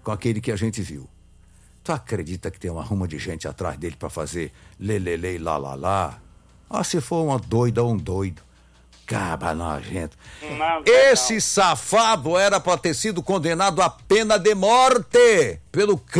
com aquele que a gente viu. Tu acredita que tem uma ruma de gente atrás dele pra fazer lelele lá lá lá? Ah, se for uma doida ou um doido. Caba nojento. Esse safado era pra ter sido condenado à pena de morte pelo crime